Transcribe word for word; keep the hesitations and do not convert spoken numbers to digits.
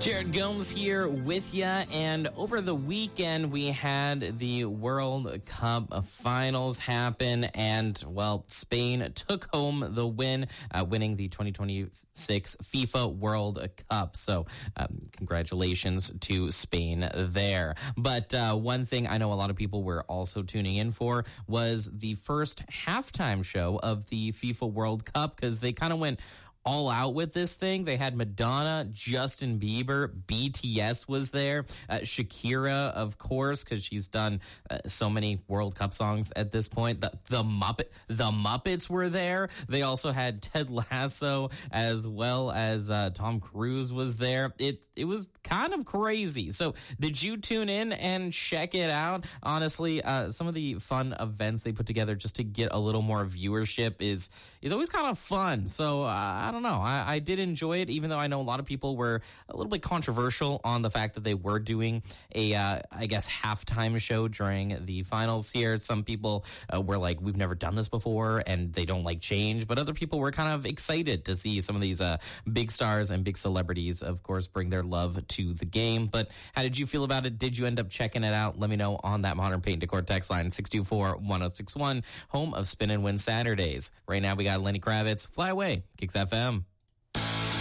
Jared Gomes here with you, and over the weekend we had the World Cup finals happen, and, well, Spain took home the win, uh, winning the twenty twenty-six FIFA World Cup. So um, congratulations to Spain there. But uh, one thing I know a lot of people were also tuning in for was the first halftime show of the FIFA World Cup, because they kind of went all out with this thing. They had Madonna, Justin Bieber, B T S was there, uh, Shakira, of course, because she's done uh, so many World Cup songs at this point. The, the Muppet, the Muppets were there. They also had Ted Lasso, as well as uh, Tom Cruise was there. It it was kind of crazy. So did you tune in and check it out? Honestly, uh, some of the fun events they put together just to get a little more viewership is is always kind of fun. So uh, I don't I don't know. I, I did enjoy it, even though I know a lot of people were a little bit controversial on the fact that they were doing a, uh, I guess, halftime show during the finals here. Some people uh, were like, we've never done this before, and they don't like change. But other people were kind of excited to see some of these uh, big stars and big celebrities, of course, bring their love to the game. But how did you feel about it? Did you end up checking it out? Let me know on that Modern Paint Decor text line, six two four, one oh six one, home of Spin and Win Saturdays. Right now, we got Lenny Kravitz, Fly Away, Kicks F M.